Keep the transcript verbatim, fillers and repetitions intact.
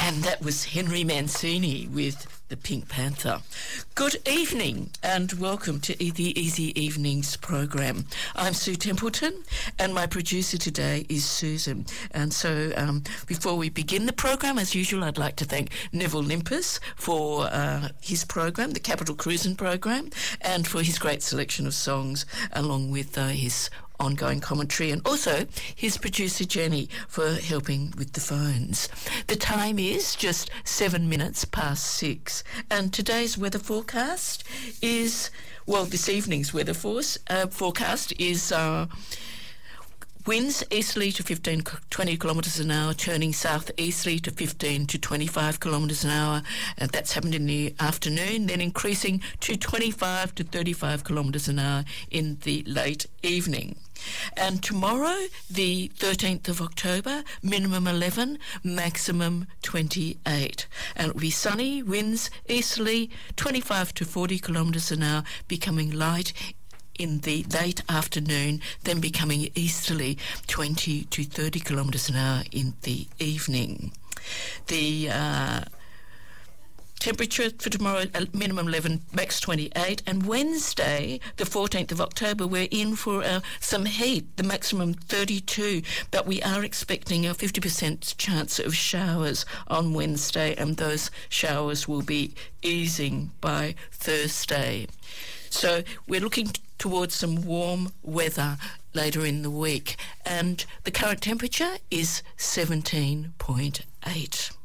And that was Henry Mancini with the Pink Panther. Good evening and welcome to the Easy Evenings program. I'm Sue Templeton and my producer today is Susan. And so um, before we begin the program, as usual, I'd like to thank Neville Limpus for uh, his program, the Capital Cruising program, and for his great selection of songs along with uh, his ongoing commentary, and also his producer Jenny for helping with the phones. The time is just seven minutes past six, and today's weather forecast is, well, this evening's weather force, uh, forecast is uh, winds easterly to fifteen to twenty kilometres an hour, turning southeasterly to fifteen to twenty-five kilometres an hour. And that's happened in the afternoon, then increasing to twenty-five to thirty-five kilometres an hour in the late evening. And tomorrow, the thirteenth of October, minimum eleven, maximum twenty-eight. And it will be sunny, winds easterly, twenty-five to forty kilometres an hour, becoming light in the late afternoon, then becoming easterly, twenty to thirty kilometres an hour in the evening. The uh, temperature for tomorrow, minimum eleven, max twenty-eight. And Wednesday, the fourteenth of October, we're in for uh, some heat, the maximum thirty-two. But we are expecting a fifty percent chance of showers on Wednesday, and those showers will be easing by Thursday. So we're looking t- towards some warm weather later in the week. And the current temperature is seventeen point eight.